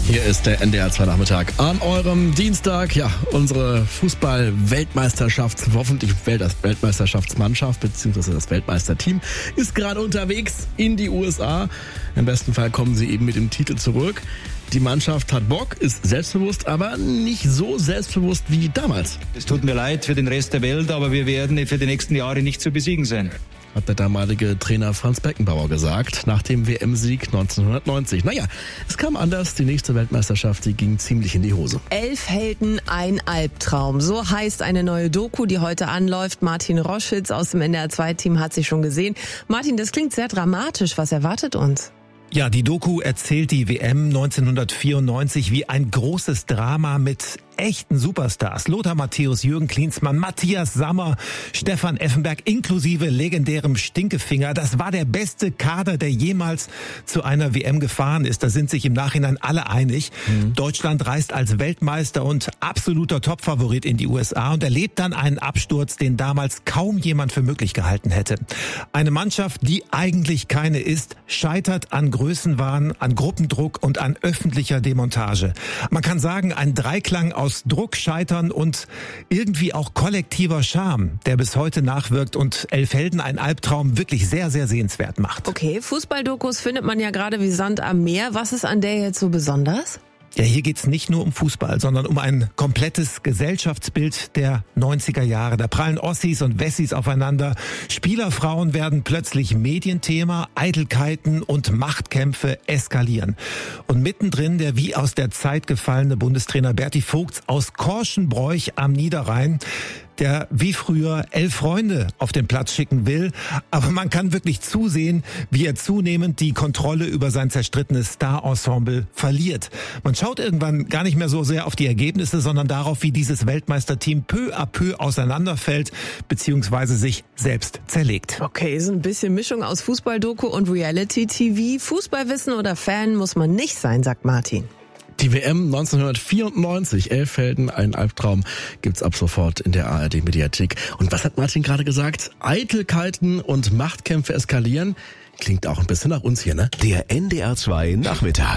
Hier ist der NDR 2 Nachmittag an eurem Dienstag. Ja, unsere Fußball-Weltmeisterschaft, hoffentlich Weltmeisterschaftsmannschaft bzw. das Weltmeisterteam ist gerade unterwegs in die USA. Im besten Fall kommen sie eben mit dem Titel zurück. Die Mannschaft hat Bock, ist selbstbewusst, aber nicht so selbstbewusst wie damals. Es tut mir leid für den Rest der Welt, aber wir werden für die nächsten Jahre nicht zu besiegen sein. Hat der damalige Trainer Franz Beckenbauer gesagt, nach dem WM-Sieg 1990. Naja, es kam anders. Die nächste Weltmeisterschaft, die ging ziemlich in die Hose. 11 Helden, ein Albtraum. So heißt eine neue Doku, die heute anläuft. Martin Roschitz aus dem NDR 2-Team hat sie schon gesehen. Martin, das klingt sehr dramatisch. Was erwartet uns? Ja, die Doku erzählt die WM 1994 wie ein großes Drama mit echten Superstars. Lothar Matthäus, Jürgen Klinsmann, Matthias Sammer, Stefan Effenberg inklusive legendärem Stinkefinger. Das war der beste Kader, der jemals zu einer WM gefahren ist. Da sind sich im Nachhinein alle einig. Deutschland reist als Weltmeister und absoluter Topfavorit in die USA und erlebt dann einen Absturz, den damals kaum jemand für möglich gehalten hätte. Eine Mannschaft, die eigentlich keine ist, scheitert an Größenwahn, an Gruppendruck und an öffentlicher Demontage. Man kann sagen, ein Dreiklang aus Druck, Scheitern und irgendwie auch kollektiver Charme, der bis heute nachwirkt und 11 Helden ein Albtraum wirklich sehr, sehr sehenswert macht. Okay, Fußballdokus findet man ja gerade wie Sand am Meer. Was ist an der jetzt so besonders? Ja, hier geht's nicht nur um Fußball, sondern um ein komplettes Gesellschaftsbild der 90er Jahre. Da prallen Ossis und Wessis aufeinander. Spielerfrauen werden plötzlich Medienthema, Eitelkeiten und Machtkämpfe eskalieren. Und mittendrin der wie aus der Zeit gefallene Bundestrainer Berti Vogts aus Korschenbroich am Niederrhein, der wie früher 11 Freunde auf den Platz schicken will. Aber man kann wirklich zusehen, wie er zunehmend die Kontrolle über sein zerstrittenes Star-Ensemble verliert. Man schaut irgendwann gar nicht mehr so sehr auf die Ergebnisse, sondern darauf, wie dieses Weltmeisterteam peu à peu auseinanderfällt bzw. sich selbst zerlegt. Okay, ist ein bisschen Mischung aus Fußballdoku und Reality-TV. Fußballwissen oder Fan muss man nicht sein, sagt Martin. Die WM 1994, 11 Helden, ein Albtraum, gibt's ab sofort in der ARD-Mediathek. Und was hat Martin gerade gesagt? Eitelkeiten und Machtkämpfe eskalieren? Klingt auch ein bisschen nach uns hier, ne? Der NDR 2 Nachmittag.